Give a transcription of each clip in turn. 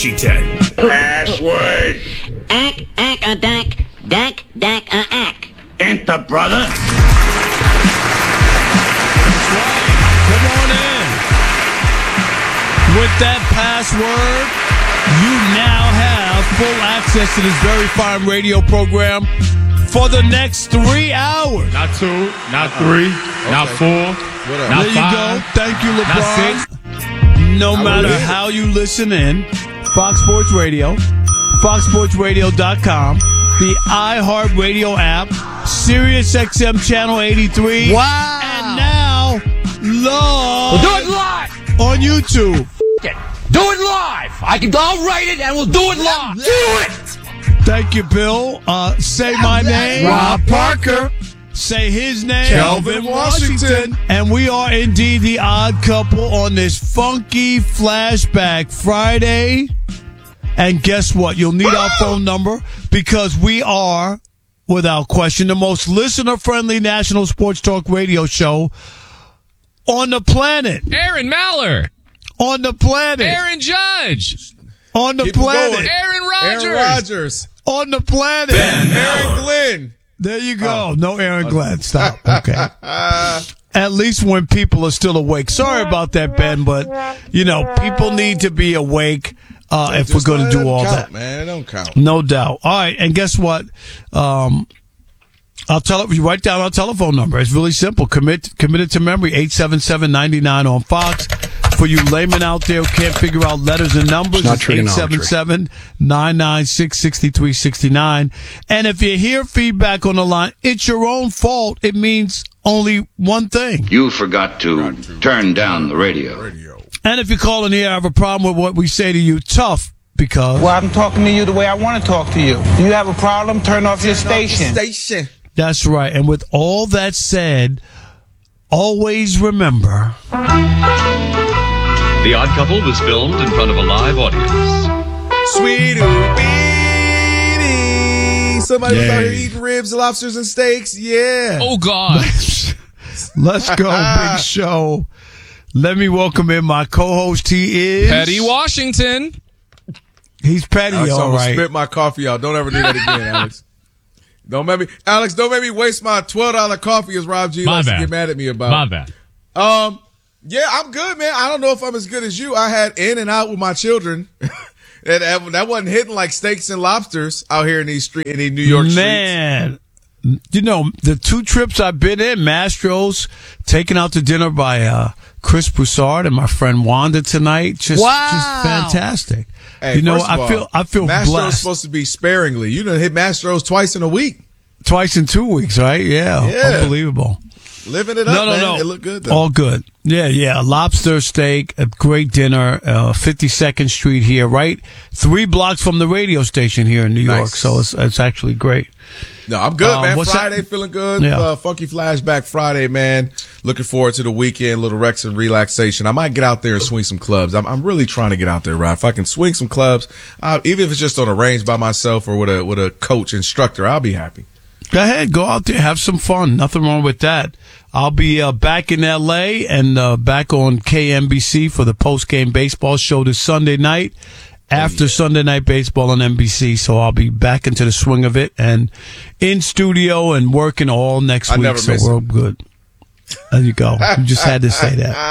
Password. Ack. Enter, brother. Come on in. With that password, you now have full access to this very fine radio program for the next 3 hours. Not 2, not 3, not 4, not 5. There you go. Thank you, LeBron. Not 6. No matter how you listen in, Fox Sports Radio, foxsportsradio.com, the iHeartRadio app, SiriusXM Channel 83. Wow. And now, live. We'll do it live. On YouTube. Do it live. I'll write it and we'll do it live. Do it. Thank you, Bill. Say my name. Rob Parker. Say his name. Kelvin Washington. And we are indeed the odd couple on this funky Flashback Friday. And guess what? You'll need our phone number because we are, without question, the most listener-friendly national sports talk radio show on the planet. Aaron Maller. On the planet. Aaron Judge. On the planet. Aaron Rodgers. Aaron Rodgers. On the planet. Aaron Glenn. There you go. No Aaron Glenn. Stop. Okay. At least when people are still awake. Sorry about that, Ben, but, people need to be awake if we're going to do all that. Man, it don't count. No doubt. All right, and guess what? I'll tell you, write down our telephone number. It's really simple. Committed to memory, 877-99 on Fox. For you laymen out there who can't figure out letters and numbers, it's 877-996-6369. And if you hear feedback on the line, it's your own fault. It means only one thing. You forgot to turn down the radio. And if you call in here, I have a problem with what we say to you, tough, because... Well, I'm talking to you the way I want to talk to you. Do you have a problem? Turn off your station. That's right. And with all that said, always remember... The Odd Couple was filmed in front of a live audience. Sweet beanie. Somebody was out here eating ribs, lobsters, and steaks. Yeah. Oh, God. Let's go, Big Show. Let me welcome in my co-host. He is... Petty Washington. He's petty, Alex, all I'm gonna right. spit my coffee out. Don't ever do that again, Alex. Don't make me waste my $12 coffee as Rob G likes to get mad at me about. My bad. Yeah, I'm good, man. I don't know if I'm as good as you. I had in and out with my children. that wasn't hitting like steaks and lobsters out here in these New York streets. Man, the 2 trips I've been in, Mastro's, taken out to dinner by Chris Broussard and my friend Wanda tonight. Just fantastic. Hey, I feel Mastro's blessed. supposed to be sparingly. You done hit Mastro's twice in a week. Twice in 2 weeks, right? Yeah. Unbelievable. Living it up, man. No. It looked good, though. All good. Yeah. Lobster steak, a great dinner, 52nd Street here, right? 3 blocks from the radio station here in New York. So it's actually great. No, I'm good, man. Friday, that? feeling good. Yeah. Funky Flashback Friday, man. Looking forward to the weekend, little Rex and relaxation. I might get out there and swing some clubs. I'm really trying to get out there, Rob. If I can swing some clubs, even if it's just on a range by myself or with a coach instructor, I'll be happy. Go ahead, go out there, have some fun. Nothing wrong with that. I'll be back in L.A. and back on KNBC for the post-game baseball show this Sunday night after Sunday Night Baseball on NBC. So I'll be back into the swing of it and in studio and working all next week. So we're good. There you go. You just had to say that.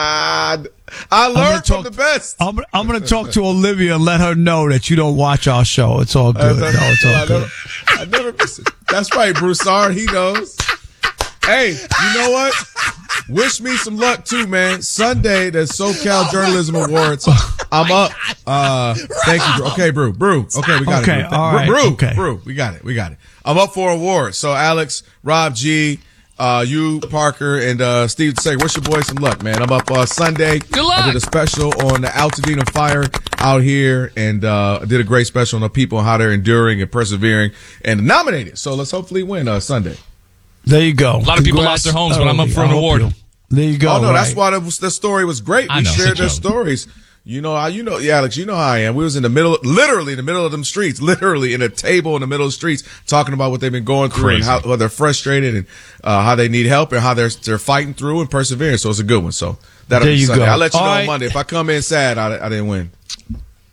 I learned from the best. I'm going to talk to Olivia and let her know that you don't watch our show. It's all good. It's all good. I never miss it. That's right, Broussard. He knows. Hey, you know what? Wish me some luck too, man. Sunday, the SoCal Journalism Awards. I'm up. Thank you, Brew. Okay, Brew. Okay, we got it. All right. Brew. We got it. I'm up for awards. So Alex, Rob G, you, Parker, and Steve say, wish your boy some luck, man. I'm up Sunday. Good luck. I did a special on the Altadena fire out here, and I did a great special on the people and how they're enduring and persevering and nominated. So let's hopefully win Sunday. There you go. A lot of people lost their homes when I'm up for an award. There you go. Oh, no, right. That's why the story was great. We shared their stories. Alex, you know how I am. We was literally in the middle of them streets, literally in a table in the middle of the streets, talking about what they've been going through and how they're frustrated and how they need help and how they're fighting through and persevering. So it's a good one. So that'll be Sunday. I'll let you know on Monday. If I come in sad, I didn't win.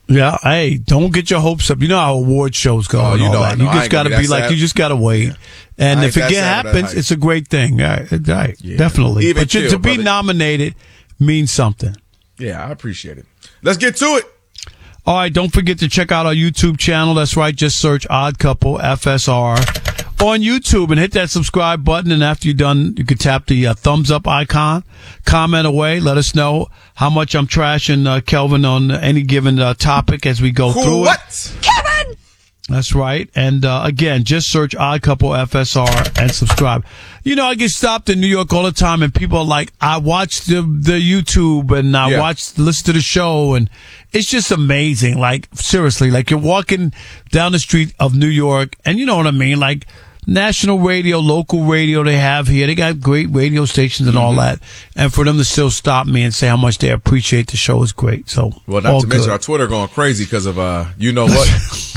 Yeah, hey, don't get your hopes up. You know how award shows go. You just got to be like, you just got to wait. And if it happens, it's a great thing. Right, definitely. Even but to be nominated means something. Yeah, I appreciate it. Let's get to it. All right, don't forget to check out our YouTube channel. That's right, just search Odd Couple FSR on YouTube and hit that subscribe button. And after you're done, you can tap the thumbs up icon, comment away, let us know how much I'm trashing Kelvin on any given topic as we go through it. Kevin! That's right. And again, just search Odd Couple FSR and subscribe. You know, I get stopped in New York all the time and people are like, I watched the YouTube and I listen to the show, and it's just amazing. Like, seriously, like you're walking down the street of New York and you know what I mean? Like, national radio, local radio they have here. They got great radio stations and all that. And for them to still stop me and say how much they appreciate the show is great. So, well, not to mention our Twitter going crazy because of, you know what?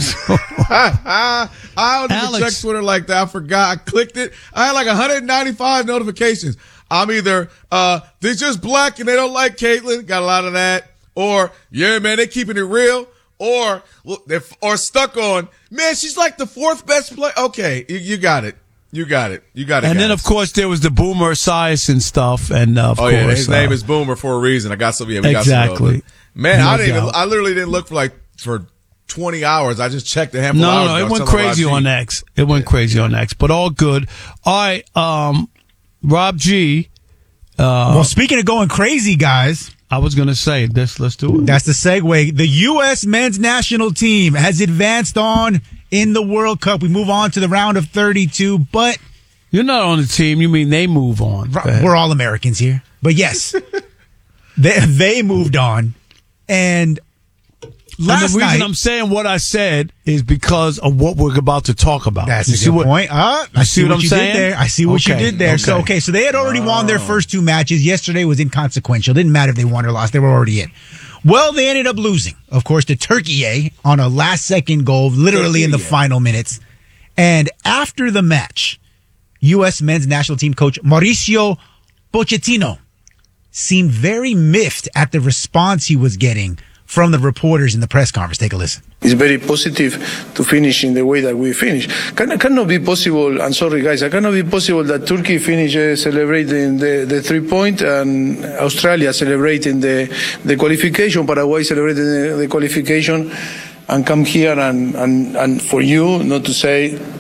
I don't even check Twitter like that. I forgot. I clicked it. I had like 195 notifications. I'm either, they're just black and they don't like Caitlyn. Got a lot of that. Or, yeah, man, they keeping it real. Or stuck on, man, she's like the fourth best player. Okay, you got it. You got it. And then, of course, there was the Boomer Esiason stuff. And, of course. His name is Boomer for a reason. I got some. Yeah, we exactly. Got some. Man, I literally didn't look for 20 hours. I just checked a handful of hours. No, it went crazy on X. It went crazy on X, but all good. All right, Rob G. Well, speaking of going crazy, guys. I was going to say this. Let's do it. That's the segue. The U.S. men's national team has advanced on in the World Cup. We move on to the round of 32, but you're not on the team. You mean they move on? We're all Americans here, but yes, they moved on. And last the reason night, I'm saying what I said is because of what we're about to talk about. That's a good point. I see what I'm saying. I see what you did there. Okay. So they had already won their first two matches. Yesterday was inconsequential. Didn't matter if they won or lost. They were already in. Well, they ended up losing, of course, to Turkey on a last-second goal, literally in the final minutes. And after the match, U.S. men's national team coach Mauricio Pochettino seemed very miffed at the response he was getting from the reporters in the press conference. Take a listen. It's very positive to finish in the way that we finish. Cannot be possible, I'm sorry guys, it cannot be possible that Turkey finish celebrating the 3 point and Australia celebrating the qualification, Paraguay celebrating the qualification, and come here and for you not to say